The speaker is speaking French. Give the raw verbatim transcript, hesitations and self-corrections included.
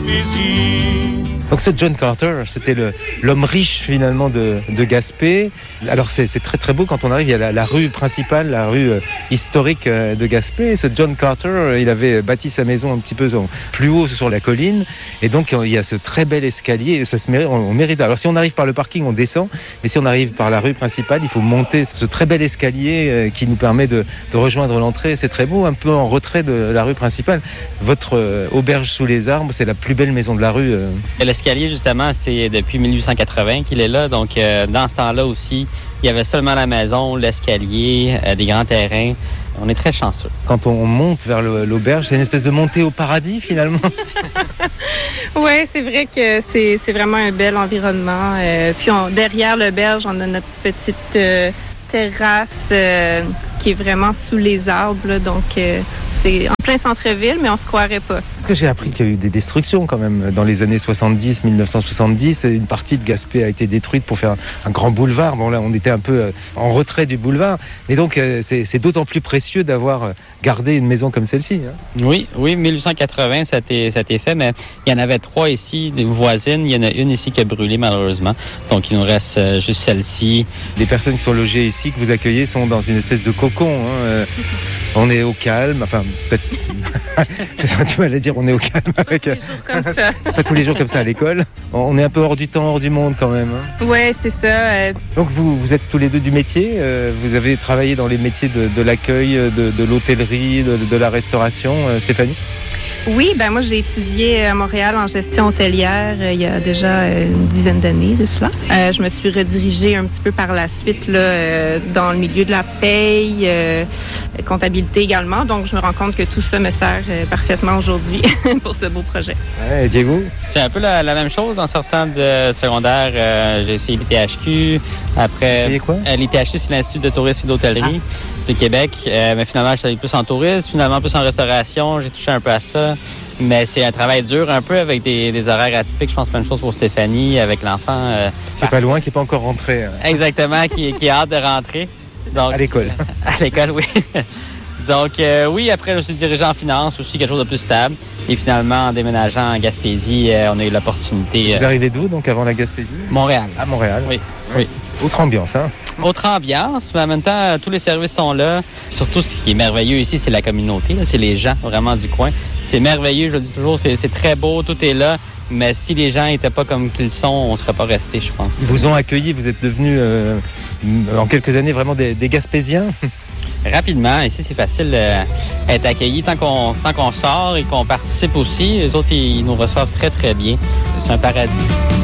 Gaspésie. Donc ce John Carter, c'était le, l'homme riche finalement de, de Gaspé. Alors c'est, c'est très très beau quand on arrive, il y a la, la rue principale, la rue euh, historique euh, de Gaspé. Et ce John Carter, euh, il avait bâti sa maison un petit peu sur, plus haut sur la colline. Et donc il y a ce très bel escalier, ça se mérite, on, on mérite. Alors si on arrive par le parking, on descend. Mais si on arrive par la rue principale, il faut monter ce très bel escalier euh, qui nous permet de, de rejoindre l'entrée. C'est très beau, un peu en retrait de la rue principale. Votre euh, auberge sous les arbres, c'est la plus belle maison de la rue. Euh. L'escalier, justement, c'est depuis mille huit cent quatre-vingts qu'il est là. Donc, euh, dans ce temps-là aussi, il y avait seulement la maison, l'escalier, euh, des grands terrains. On est très chanceux. Quand on monte vers le, l'auberge, c'est une espèce de montée au paradis, finalement. Oui, c'est vrai que c'est, c'est vraiment un bel environnement. Euh, puis, on, derrière l'auberge, on a notre petite euh, terrasse euh, qui est vraiment sous les arbres. Là, donc, euh, c'est en plein centre-ville, mais on se croirait pas. Parce que j'ai appris qu'il y a eu des destructions quand même dans les années soixante-dix, dix-neuf cent soixante-dix. Une partie de Gaspé a été détruite pour faire un, un grand boulevard. Bon là, on était un peu en retrait du boulevard. Mais donc, c'est, c'est d'autant plus précieux d'avoir gardé une maison comme celle-ci. Hein. Oui, oui, mille huit cent quatre-vingts, ça a été, ça a été fait, mais il y en avait trois ici, des voisines. Il y en a une ici qui a brûlé malheureusement. Donc, il nous reste juste celle-ci. Les personnes qui sont logées ici, que vous accueillez, sont dans une espèce de cocon. Hein. On est au calme, enfin peut-être. Tu vas dire, on est au calme avec. Tous les jours comme ça. C'est pas tous les jours comme ça à l'école. On est un peu hors du temps, hors du monde quand même. Hein. Ouais, c'est ça. Euh... Donc vous, vous êtes tous les deux du métier. Euh, vous avez travaillé dans les métiers de, de l'accueil, de, de l'hôtellerie, de, de la restauration, euh, Stéphanie? Oui, ben moi j'ai étudié à Montréal en gestion hôtelière euh, il y a déjà euh, une dizaine d'années de cela. Euh, je me suis redirigée un petit peu par la suite là, euh, dans le milieu de la paye, euh, comptabilité également. Donc je me rends compte que tout ça me sert euh, parfaitement aujourd'hui pour ce beau projet. Ouais, Diego? C'est un peu la, la même chose. En sortant de secondaire, euh, j'ai essayé l'I T H Q. Après, essayé quoi? Euh, L'I T H Q, c'est l'Institut de tourisme et d'hôtellerie ah. du Québec. Euh, mais finalement, je suis allé plus en tourisme, finalement plus en restauration. J'ai touché un peu à ça. Mais c'est un travail dur un peu avec des, des horaires atypiques. Je pense que c'est la même chose pour Stéphanie avec l'enfant. Euh, qui n'est pas loin, qui n'est pas encore rentré. Hein. Exactement, qui, qui a hâte de rentrer. Donc, à l'école. À l'école, oui. Donc, euh, oui, après, je me suis dirigé en finance, aussi quelque chose de plus stable. Et finalement, en déménageant en Gaspésie, euh, on a eu l'opportunité. Vous euh, arrivez d'où, donc, avant la Gaspésie? Montréal. À Montréal? Oui. oui. Autre ambiance, hein? Autre ambiance, mais en même temps, tous les services sont là. Surtout, ce qui est merveilleux ici, c'est la communauté. Là. C'est les gens, vraiment, du coin. C'est merveilleux, je le dis toujours, c'est, c'est très beau, tout est là. Mais si les gens n'étaient pas comme qu'ils sont, on ne serait pas restés, je pense. Ils vous ont accueillis, vous êtes devenus, euh, en quelques années, vraiment des, des Gaspésiens? Rapidement, ici, c'est facile d'être accueilli tant qu'on, tant qu'on sort et qu'on participe aussi. Les autres, ils nous reçoivent très, très bien. C'est un paradis.